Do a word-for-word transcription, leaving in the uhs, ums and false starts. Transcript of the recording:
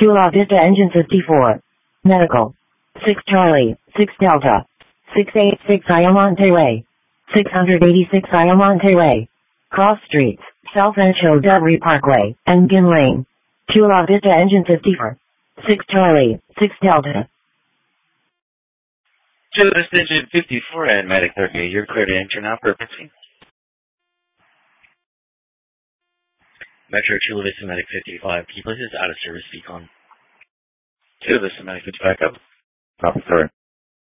Chula Vista Engine fifty-four. Medical. six Charlie, six Delta. six eighty-six Ayamonte Way. six eighty-six Ayamonte Way. Cross Streets, South Ancho Dudley Parkway, Engen Lane. Chula Vista Engine fifty-four. six Charlie, six Delta. Chula Vista Engine fifty-four and Medic thirty-eight, you're clear to enter now for purchasing. Metro Chula Vista Medic fifty-five, key places out of service beacon. Chula Vista Medic fifty-five, go. Copy, sorry.